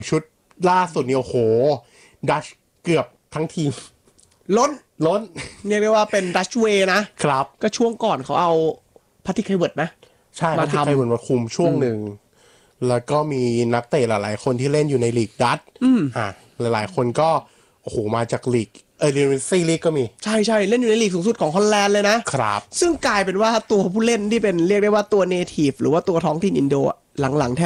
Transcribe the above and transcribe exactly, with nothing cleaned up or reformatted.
ชุดล่าสุดนี่โอ้โหดัชเกือบทั้งทีมล้นล้นเรียกได้ว่าเป็นดัชเวย์นะครับก็ช่วงก่อนเขาเอาพัตติเคเวิร์ดนะใช่มาทำใครเหมือนมาคุมช่วงหนึ่งแล้วก็มีนักเตะหลายๆคนที่เล่นอยู่ในลีกดัตอ่าหลายๆคนก็โอ้โหมาจากลีกเออเดนซีลีกก็มีใช่ใช่เล่นอยู่ในลีกสูงสุดของฮอลแลนด์เลยนะครับซึ่งกลายเป็นว่าตัวผู้เล่นที่เป็นเรียกได้ว่าตัวเนทีฟหรือว่าตัวท้องถิ่นอินโดหลังๆแทบ